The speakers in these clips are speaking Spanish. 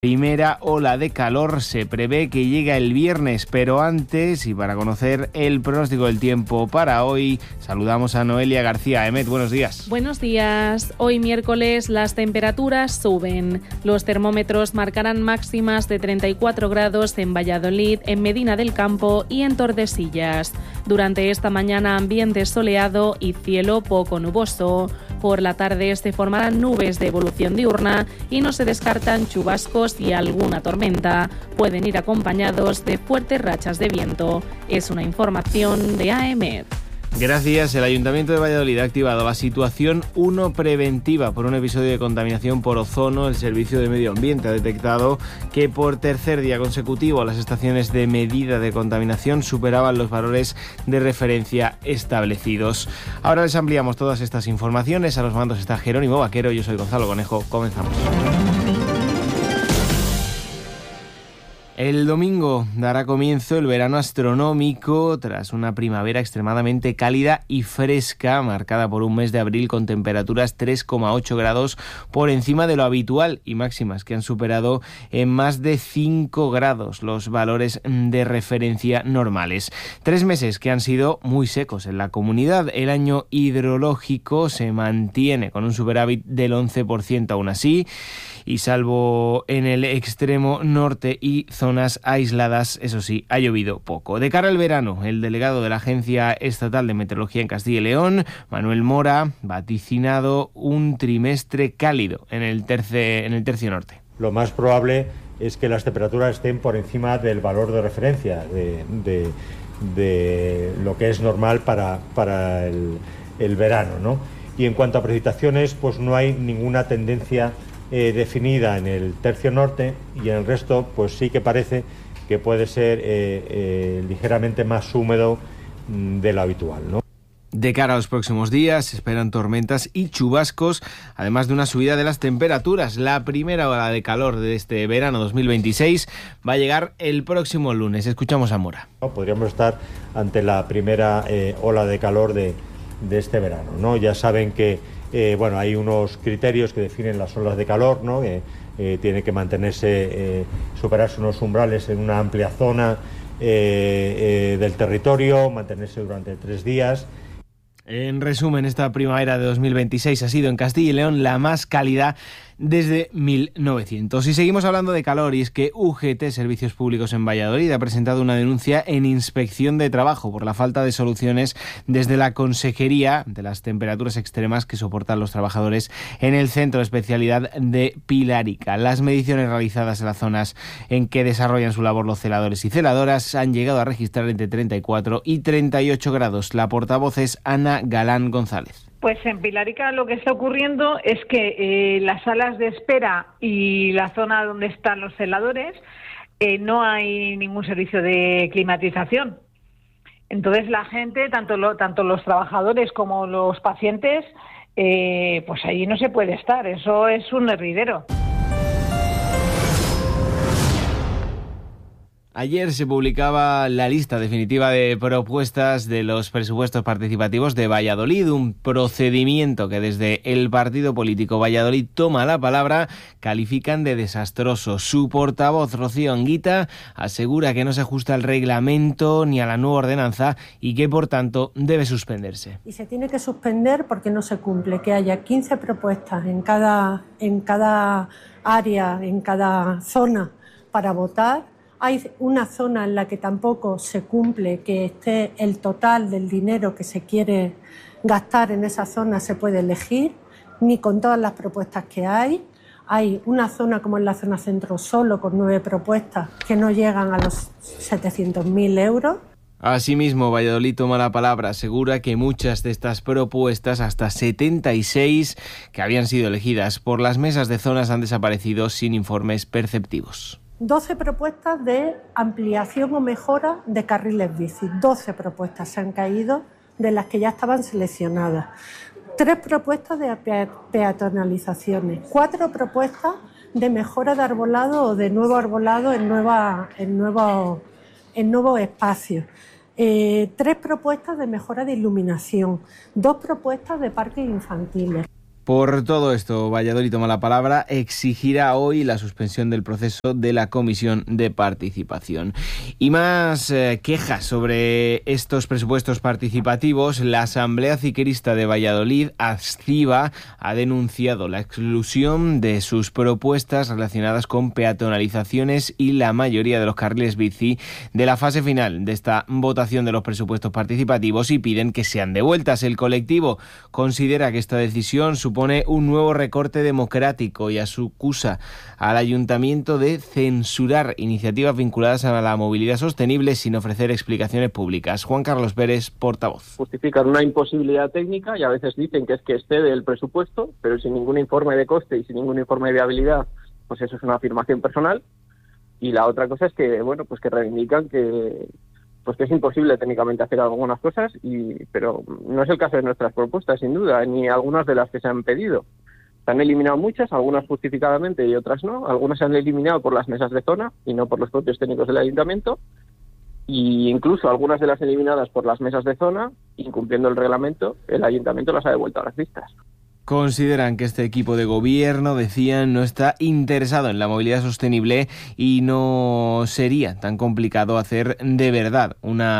Primera ola de calor se prevé que llega el viernes, pero antes, y para conocer el pronóstico del tiempo para hoy, saludamos a Noelia García. Emet, buenos días. Buenos días. Hoy miércoles las temperaturas suben. Los termómetros marcarán máximas de 34 grados en Valladolid, en Medina del Campo y en Tordesillas. Durante esta mañana ambiente soleado y cielo poco nuboso. Por la tarde se formarán nubes de evolución diurna y no se descartan chubascos y alguna tormenta. Pueden ir acompañados de fuertes rachas de viento. Es una información de AEMET. Gracias. El Ayuntamiento de Valladolid ha activado la situación 1 preventiva por un episodio de contaminación por ozono. El Servicio de Medio Ambiente ha detectado que por tercer día consecutivo las estaciones de medida de contaminación superaban los valores de referencia establecidos. Ahora les ampliamos todas estas informaciones. A los mandos está Jerónimo Vaquero. Yo soy Gonzalo Conejo. Comenzamos. El domingo dará comienzo el verano astronómico tras una primavera extremadamente cálida y fresca, marcada por un mes de abril con temperaturas 3,8 grados por encima de lo habitual y máximas que han superado en más de 5 grados los valores de referencia normales. 3 meses que han sido muy secos en la comunidad. El año hidrológico se mantiene con un superávit del 11% aún así, y salvo en el extremo norte y zonas aisladas, eso sí, ha llovido poco. De cara al verano, el delegado de la Agencia Estatal de Meteorología en Castilla y León, Manuel Mora, vaticinado un trimestre cálido en el tercio norte. Lo más probable es que las temperaturas estén por encima del valor de referencia de lo que es normal para el verano, ¿no? Y en cuanto a precipitaciones, pues no hay ninguna tendencia definida en el tercio norte, y en el resto pues sí que parece que puede ser ligeramente más húmedo de lo habitual, ¿no? De cara a los próximos días se esperan tormentas y chubascos, además de una subida de las temperaturas. La primera ola de calor de este verano 2026 va a llegar el próximo lunes. Escuchamos a Mora. Podríamos estar ante la primera ola de calor de este verano, ¿no? Ya saben que hay unos criterios que definen las olas de calor, ¿no? Tiene que mantenerse, superarse unos umbrales en una amplia zona del territorio, mantenerse durante 3 días. En resumen, esta primavera de 2026 ha sido en Castilla y León la más cálida desde 1900. Y seguimos hablando de calor, y es que UGT Servicios Públicos en Valladolid ha presentado una denuncia en Inspección de Trabajo por la falta de soluciones desde la Consejería de las temperaturas extremas que soportan los trabajadores en el Centro de Especialidad de Pilarica. Las mediciones realizadas en las zonas en que desarrollan su labor los celadores y celadoras han llegado a registrar entre 34 y 38 grados. La portavoz es Ana Galán González. Pues en Pilarica lo que está ocurriendo es que las salas de espera y la zona donde están los celadores no hay ningún servicio de climatización. Entonces la gente, tanto los trabajadores como los pacientes, pues ahí no se puede estar. Eso es un hervidero. Ayer se publicaba la lista definitiva de propuestas de los presupuestos participativos de Valladolid, un procedimiento que desde el partido político Valladolid Toma la Palabra califican de desastroso. Su portavoz, Rocío Anguita, asegura que no se ajusta al reglamento ni a la nueva ordenanza y que, por tanto, debe suspenderse. Y se tiene que suspender porque no se cumple, que haya 15 propuestas en cada área, en cada zona para votar. Hay una zona en la que tampoco se cumple que esté el total del dinero que se quiere gastar en esa zona, se puede elegir, ni con todas las propuestas que hay. Hay una zona como en la zona centro solo con 9 propuestas que no llegan a los 700.000 euros. Asimismo, Valladolid Toma la Palabra asegura que muchas de estas propuestas, hasta 76 que habían sido elegidas por las mesas de zonas, han desaparecido sin informes perceptivos. 12 propuestas de ampliación o mejora de carriles bici. 12 propuestas se han caído de las que ya estaban seleccionadas. 3 propuestas de peatonalizaciones. 4 propuestas de mejora de arbolado o de nuevo arbolado en nuevos espacios. 3 propuestas de mejora de iluminación. 2 propuestas de parques infantiles. Por todo esto, Valladolid toma la palabra, exigirá hoy la suspensión del proceso de la Comisión de Participación. Y más quejas sobre estos presupuestos participativos. La Asamblea Ciclista de Valladolid, ASCIVA, ha denunciado la exclusión de sus propuestas relacionadas con peatonalizaciones y la mayoría de los carriles bici de la fase final de esta votación de los presupuestos participativos y piden que sean devueltas. El colectivo considera que esta decisión supone un nuevo recorte democrático y acusa al ayuntamiento de censurar iniciativas vinculadas a la movilidad sostenible sin ofrecer explicaciones públicas. Juan Carlos Pérez, portavoz. Justifican una imposibilidad técnica y a veces dicen que es que excede el presupuesto, pero sin ningún informe de coste y sin ningún informe de viabilidad, pues eso es una afirmación personal. Y la otra cosa es que, bueno, pues que reivindican que es imposible técnicamente hacer algunas cosas, pero no es el caso de nuestras propuestas, sin duda, ni algunas de las que se han pedido. Se han eliminado muchas, algunas justificadamente y otras no. Algunas se han eliminado por las mesas de zona y no por los propios técnicos del ayuntamiento. Y incluso algunas de las eliminadas por las mesas de zona, incumpliendo el reglamento, el ayuntamiento las ha devuelto a las listas. Consideran que este equipo de gobierno, decían, no está interesado en la movilidad sostenible y no sería tan complicado hacer de verdad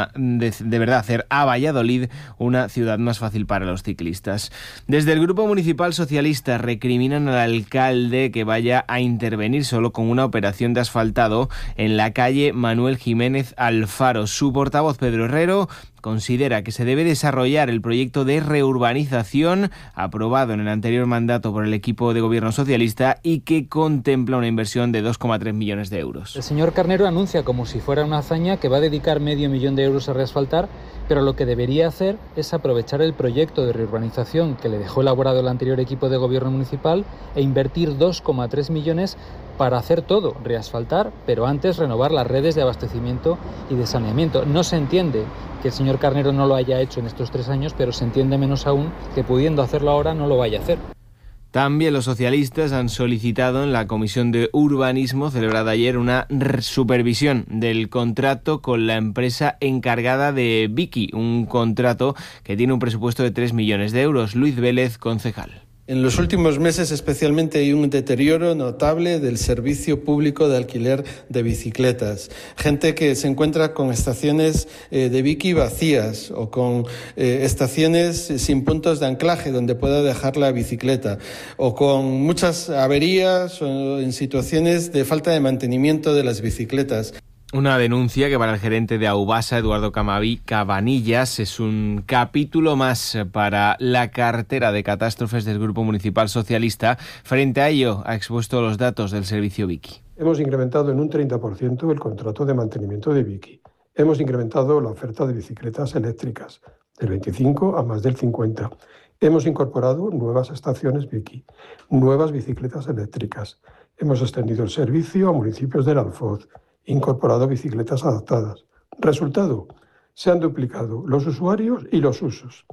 hacer a Valladolid una ciudad más fácil para los ciclistas. Desde el Grupo Municipal Socialista recriminan al alcalde que vaya a intervenir solo con una operación de asfaltado en la calle Manuel Jiménez Alfaro. Su portavoz, Pedro Herrero, considera que se debe desarrollar el proyecto de reurbanización aprobado en el anterior mandato por el equipo de gobierno socialista y que contempla una inversión de 2,3 millones de euros. El señor Carnero anuncia como si fuera una hazaña que va a dedicar 500.000 de euros a reasfaltar, pero lo que debería hacer es aprovechar el proyecto de reurbanización que le dejó elaborado el anterior equipo de gobierno municipal e invertir 2,3 millones para hacer todo, reasfaltar, pero antes renovar las redes de abastecimiento y de saneamiento. No se entiende que el señor Carnero no lo haya hecho en estos 3 años, pero se entiende menos aún que pudiendo hacerlo ahora no lo vaya a hacer. También los socialistas han solicitado en la Comisión de Urbanismo, celebrada ayer, una supervisión del contrato con la empresa encargada de Vicky, un contrato que tiene un presupuesto de 3 millones de euros. Luis Vélez, concejal. En los últimos meses especialmente hay un deterioro notable del servicio público de alquiler de bicicletas. Gente que se encuentra con estaciones de Vicky vacías o con estaciones sin puntos de anclaje donde pueda dejar la bicicleta o con muchas averías o en situaciones de falta de mantenimiento de las bicicletas. Una denuncia que para el gerente de Aubasa, Eduardo Cabanillas, es un capítulo más para la cartera de catástrofes del Grupo Municipal Socialista. Frente a ello, ha expuesto los datos del servicio Vicky. Hemos incrementado en un 30% el contrato de mantenimiento de Vicky. Hemos incrementado la oferta de bicicletas eléctricas del 25 a más del 50. Hemos incorporado nuevas estaciones Vicky, nuevas bicicletas eléctricas. Hemos extendido el servicio a municipios del Alfoz, incorporado bicicletas adaptadas. Resultado, se han duplicado los usuarios y los usos.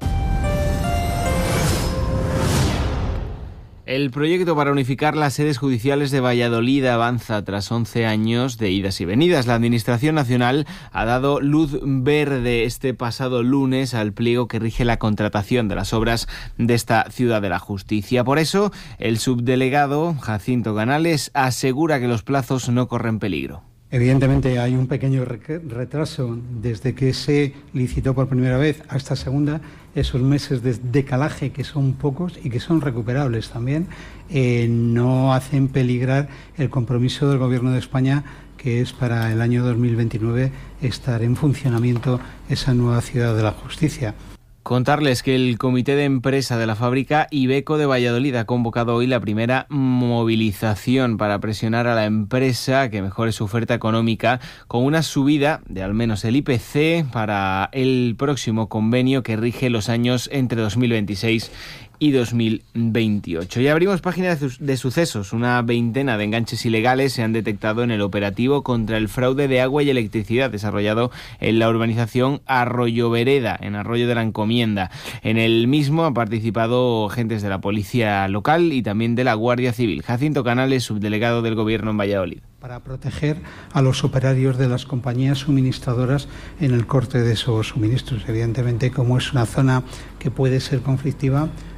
El proyecto para unificar las sedes judiciales de Valladolid avanza tras 11 años de idas y venidas. La Administración Nacional ha dado luz verde este pasado lunes al pliego que rige la contratación de las obras de esta ciudad de la justicia. Por eso, el subdelegado Jacinto Canales asegura que los plazos no corren peligro. Evidentemente hay un pequeño retraso desde que se licitó por primera vez a esta segunda, esos meses de decalaje que son pocos y que son recuperables también, no hacen peligrar el compromiso del Gobierno de España, que es para el año 2029 estar en funcionamiento esa nueva ciudad de la justicia. Contarles que el comité de empresa de la fábrica Iveco de Valladolid ha convocado hoy la primera movilización para presionar a la empresa que mejore su oferta económica con una subida de al menos el IPC para el próximo convenio que rige los años entre 2026 y 2028. Y abrimos página de sucesos. Una veintena de enganches ilegales se han detectado en el operativo contra el fraude de agua y electricidad desarrollado en la urbanización Arroyo Vereda, en Arroyo de la Encomienda. En el mismo han participado agentes de la policía local y también de la Guardia Civil. Jacinto Canales, subdelegado del Gobierno en Valladolid. Para proteger a los operarios de las compañías suministradoras en el corte de esos suministros. Evidentemente, como es una zona que puede ser conflictiva,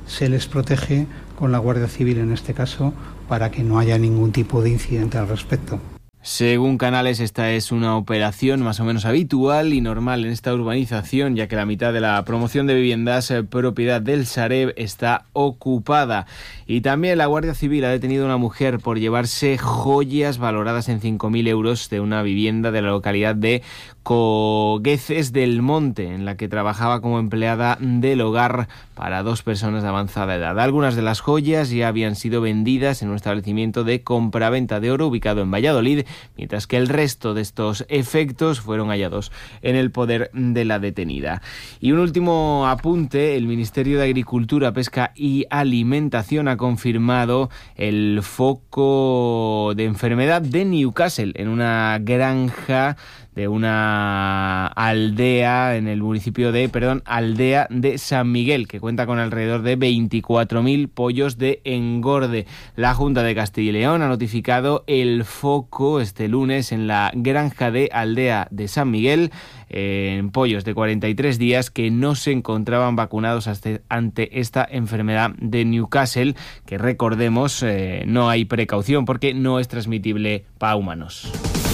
se les protege con la Guardia Civil en este caso para que no haya ningún tipo de incidente al respecto. Según Canales, esta es una operación más o menos habitual y normal en esta urbanización, ya que la mitad de la promoción de viviendas propiedad del Sareb está ocupada. Y también la Guardia Civil ha detenido a una mujer por llevarse joyas valoradas en 5.000 euros de una vivienda de la localidad de Cogueces del Monte, en la que trabajaba como empleada del hogar para 2 personas de avanzada edad. Algunas de las joyas ya habían sido vendidas en un establecimiento de compraventa de oro ubicado en Valladolid, mientras que el resto de estos efectos fueron hallados en el poder de la detenida. Y un último apunte: el Ministerio de Agricultura, Pesca y Alimentación ha confirmado el foco de enfermedad de Newcastle en una granja de una aldea en el municipio de, aldea de San Miguel, que cuenta con alrededor de 24.000 pollos de engorde. La Junta de Castilla y León ha notificado el foco este lunes en la granja de aldea de San Miguel, en pollos de 43 días que no se encontraban vacunados ante esta enfermedad de Newcastle, que recordemos no hay precaución porque no es transmitible para humanos.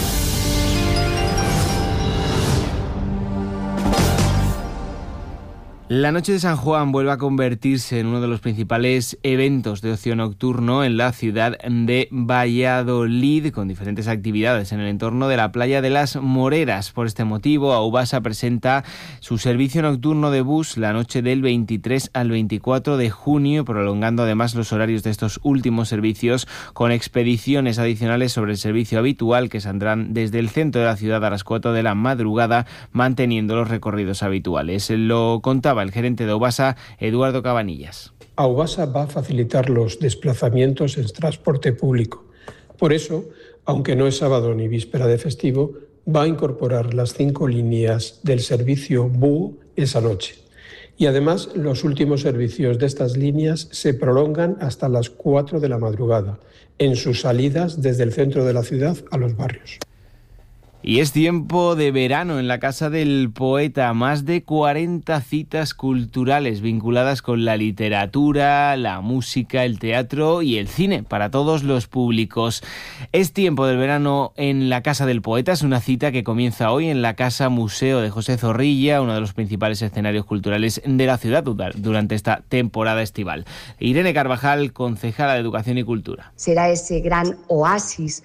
La Noche de San Juan vuelve a convertirse en uno de los principales eventos de ocio nocturno en la ciudad de Valladolid, con diferentes actividades en el entorno de la playa de las Moreras. Por este motivo, Aubasa presenta su servicio nocturno de bus la noche del 23 al 24 de junio, prolongando además los horarios de estos últimos servicios con expediciones adicionales sobre el servicio habitual que saldrán desde el centro de la ciudad a las 4 de la madrugada, manteniendo los recorridos habituales. Lo contaba el gerente de Aubasa, Eduardo Cabanillas. Aubasa va a facilitar los desplazamientos en transporte público. Por eso, aunque no es sábado ni víspera de festivo, va a incorporar las 5 líneas del servicio BU esa noche. Y además, los últimos servicios de estas líneas se prolongan hasta las 4 de la madrugada, en sus salidas desde el centro de la ciudad a los barrios. Y es tiempo de verano en la Casa del Poeta. Más de 40 citas culturales vinculadas con la literatura, la música, el teatro y el cine para todos los públicos. Es tiempo del verano en la Casa del Poeta. Es una cita que comienza hoy en la Casa Museo de José Zorrilla, uno de los principales escenarios culturales de la ciudad durante esta temporada estival. Irene Carvajal, concejala de Educación y Cultura. Será ese gran oasis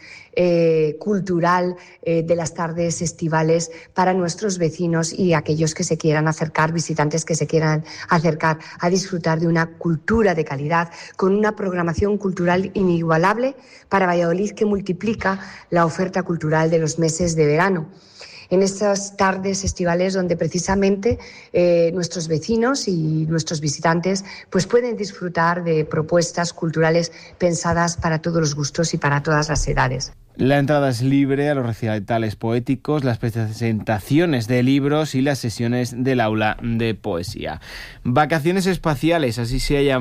cultural de las tardes estivales para nuestros vecinos y aquellos que se quieran acercar, visitantes que se quieran acercar a disfrutar de una cultura de calidad, con una programación cultural inigualable para Valladolid que multiplica la oferta cultural de los meses de verano. En estas tardes estivales donde precisamente nuestros vecinos y nuestros visitantes pues pueden disfrutar de propuestas culturales pensadas para todos los gustos y para todas las edades. La entrada es libre a los recitales poéticos, las presentaciones de libros y las sesiones del aula de poesía. Vacaciones espaciales, así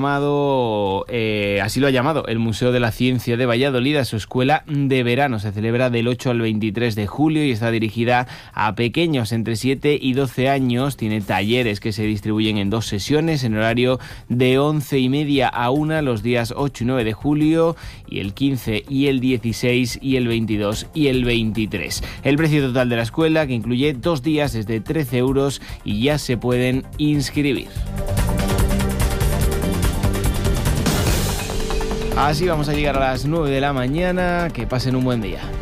lo ha llamado el Museo de la Ciencia de Valladolid a su escuela de verano. Se celebra del 8 al 23 de julio y está dirigida a pequeños entre 7 y 12 años. Tiene talleres que se distribuyen en 2 sesiones en horario de 11:30 a 1 los días 8 y 9 de julio y el 15 y el 16 y el 22 y el 23. El precio total de la escuela, que incluye 2 días, es de 13 euros y ya se pueden inscribir. Así vamos a llegar a las 9 de la mañana. Que pasen un buen día.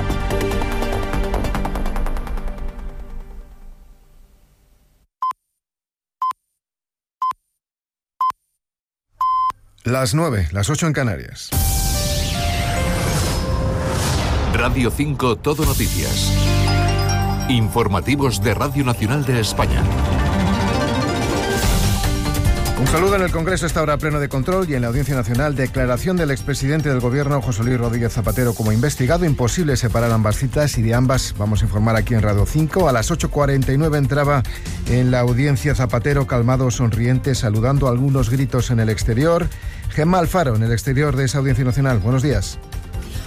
Las 9, las 8 en Canarias. Radio 5 Todo Noticias. Informativos de Radio Nacional de España. Un saludo. En el Congreso está ahora pleno de control y en la Audiencia Nacional declaración del expresidente del Gobierno, José Luis Rodríguez Zapatero, como investigado. Imposible separar ambas citas y de ambas vamos a informar aquí en Radio 5. A las 8:49 entraba en la audiencia Zapatero, calmado, sonriente, saludando, algunos gritos en el exterior. Gemma Alfaro, en el exterior de esa Audiencia Nacional. Buenos días.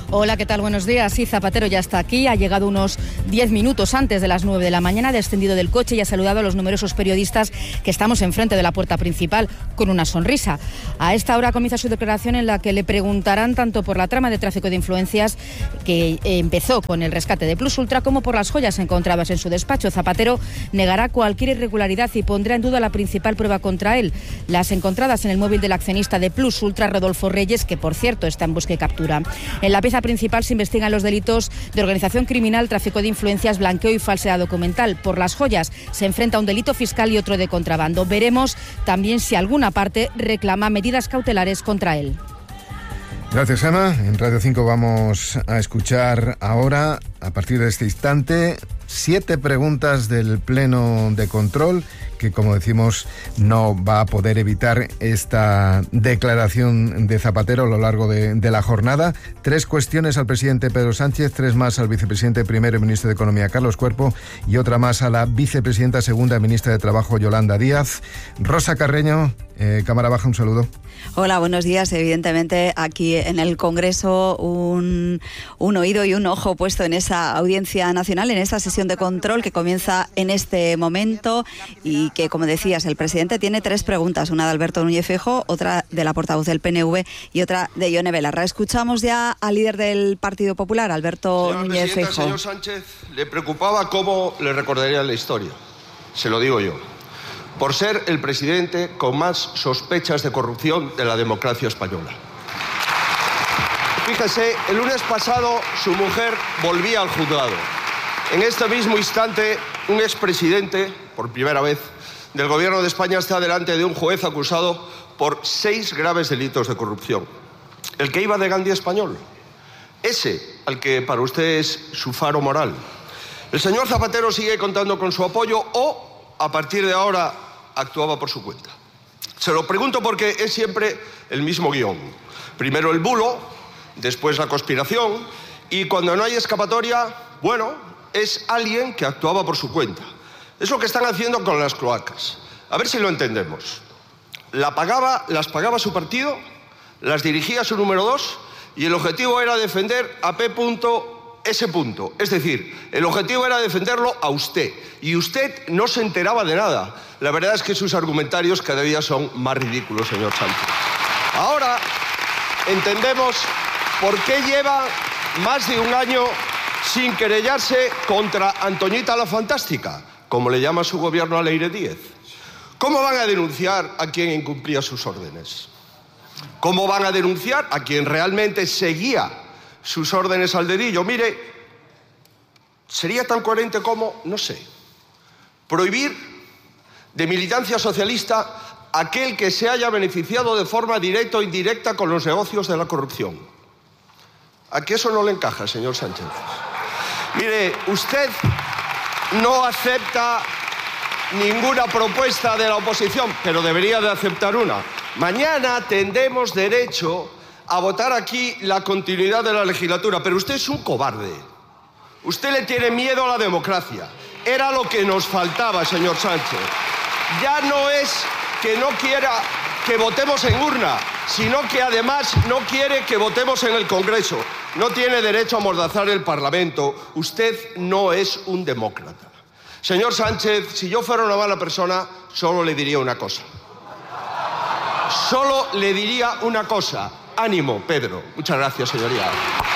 Hola, ¿qué tal? Buenos días. Sí, Zapatero ya está aquí, ha llegado unos 10 minutos antes de las 9 de la mañana, ha descendido del coche y ha saludado a los numerosos periodistas que estamos enfrente de la puerta principal con una sonrisa. A esta hora comienza su declaración en la que le preguntarán tanto por la trama de tráfico de influencias que empezó con el rescate de Plus Ultra como por las joyas encontradas en su despacho. Zapatero negará cualquier irregularidad y pondrá en duda la principal prueba contra él, las encontradas en el móvil del accionista de Plus Ultra, Rodolfo Reyes, que por cierto está en busca y captura. En la pieza principal se investigan los delitos de organización criminal, tráfico de influencias, blanqueo y falsedad documental. Por las joyas se enfrenta un delito fiscal y otro de contrabando. Veremos también si alguna parte reclama medidas cautelares contra él. Gracias, Ana. En Radio 5 vamos a escuchar ahora, a partir de este instante, 7 preguntas del Pleno de Control, que, como decimos, no va a poder evitar esta declaración de Zapatero a lo largo de la jornada. 3 cuestiones al presidente Pedro Sánchez, 3 más al vicepresidente primero y ministro de Economía Carlos Cuerpo y otra más a la vicepresidenta segunda ministra de Trabajo Yolanda Díaz. Rosa Carreño, Cámara Baja, un saludo. Hola, buenos días. Evidentemente aquí en el Congreso un oído y un ojo puesto en esa audiencia nacional, en esta sesión de control que comienza en este momento y que, como decías, el presidente tiene 3 preguntas, una de Alberto Núñez Feijóo, otra de la portavoz del PNV y otra de Ione Belarra. Escuchamos ya al líder del Partido Popular, Alberto Núñez Feijóo. Señor Sánchez, le preocupaba cómo le recordaría la historia. Se lo digo yo. Por ser el presidente con más sospechas de corrupción de la democracia española. Fíjese, el lunes pasado su mujer volvía al juzgado. En este mismo instante, un expresidente, por primera vez, del Gobierno de España está delante de un juez acusado por 6 graves delitos de corrupción. El que iba de Gandhi español. Ese, al que para usted es su faro moral. El señor Zapatero sigue contando con su apoyo o, a partir de ahora, actuaba por su cuenta. Se lo pregunto porque es siempre el mismo guión. Primero el bulo, después la conspiración y cuando no hay escapatoria, bueno, es alguien que actuaba por su cuenta. Es lo que están haciendo con las cloacas. A ver si lo entendemos. Las pagaba su partido, las dirigía su número 2 y el objetivo era defender a P.S. Es decir, el objetivo era defenderlo a usted y usted no se enteraba de nada. La verdad es que sus argumentarios cada día son más ridículos, señor Sánchez. Ahora entendemos por qué lleva más de un año sin querellarse contra Antoñita la Fantástica, como le llama su gobierno a Leire Díez. ¿Cómo van a denunciar a quien incumplía sus órdenes? ¿Cómo van a denunciar a quien realmente seguía sus órdenes al dedillo? Mire, sería tan coherente como, no sé, prohibir de militancia socialista aquel que se haya beneficiado de forma directa o indirecta con los negocios de la corrupción. ¿A qué eso no le encaja, señor Sánchez? Mire, usted no acepta ninguna propuesta de la oposición, pero debería de aceptar una. Mañana tendremos derecho a votar aquí la continuidad de la legislatura, pero usted es un cobarde. Usted le tiene miedo a la democracia. Era lo que nos faltaba, señor Sánchez. Ya no es que no quiera que votemos en urna, sino que además no quiere que votemos en el Congreso. No tiene derecho a amordazar el Parlamento. Usted no es un demócrata. Señor Sánchez, si yo fuera una mala persona, solo le diría una cosa. Solo le diría una cosa. Ánimo, Pedro. Muchas gracias, señoría.